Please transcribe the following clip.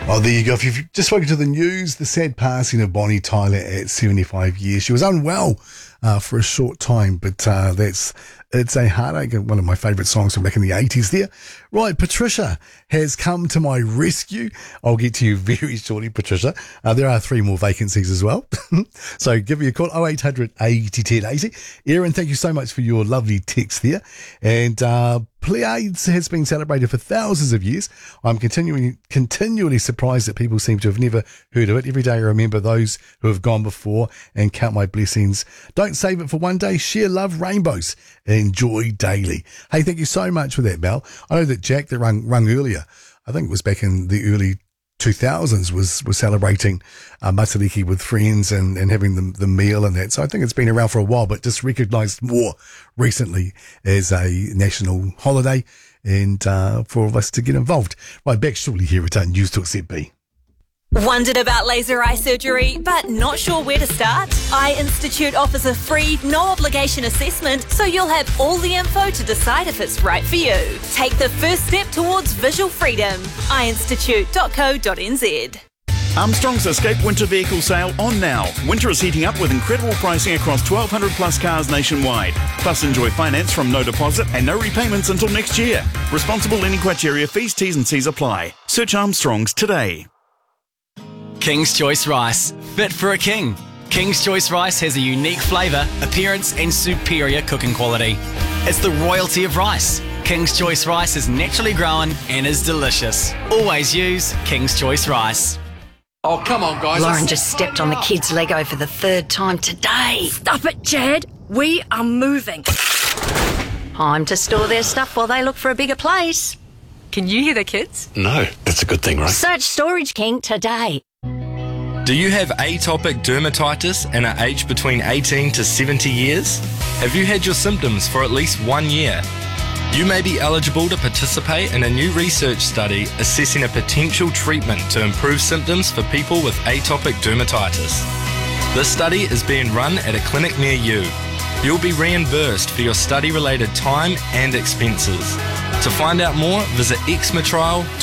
Oh, there you go. If you've just spoken to the news, the sad passing of Bonnie Tyler at 75 years. She was unwell for a short time, but it's a heartache. One of my favourite songs from back in the 80s there. Right, Patricia has come to my rescue. I'll get to you very shortly, Patricia. There are 3 more vacancies as well. So give me a call, 0800 80 10 80. Erin, thank you so much for your lovely text there. And Pleiades has been celebrated for thousands of years. I'm continually surprised that people seem to have never heard of it. Every day I remember those who have gone before and count my blessings. Don't save it for one day. Share love, rainbows. Enjoy daily. Hey, thank you so much for that, Mel. I know that Jack that rung earlier, I think it was back in the early 2000s, was celebrating Matariki with friends and having the meal and that. So I think it's been around for a while, but just recognised more recently as a national holiday and for all of us to get involved. Right, back shortly here at News Talk ZB. Wondered about laser eye surgery, but not sure where to start? Eye Institute offers a free, no-obligation assessment, so you'll have all the info to decide if it's right for you. Take the first step towards visual freedom. eyeinstitute.co.nz. Armstrong's Escape Winter Vehicle Sale on now. Winter is heating up with incredible pricing across 1,200 plus cars nationwide. Plus enjoy finance from no deposit and no repayments until next year. Responsible lending criteria, fees, T's and C's apply. Search Armstrong's today. King's Choice Rice, fit for a king. King's Choice Rice has a unique flavour, appearance and superior cooking quality. It's the royalty of rice. King's Choice Rice is naturally grown and is delicious. Always use King's Choice Rice. Oh, come on, guys. Lauren just stepped on the kids' Lego for the 3rd time today. Stop it, Jad. We are moving. Time to store their stuff while they look for a bigger place. Can you hear the kids? No, that's a good thing, right? Search Storage King today. Do you have atopic dermatitis and are aged between 18 to 70 years? Have you had your symptoms for at least 1 year? You may be eligible to participate in a new research study assessing a potential treatment to improve symptoms for people with atopic dermatitis. This study is being run at a clinic near you. You'll be reimbursed for your study-related time and expenses. To find out more, visit exmatrial.com.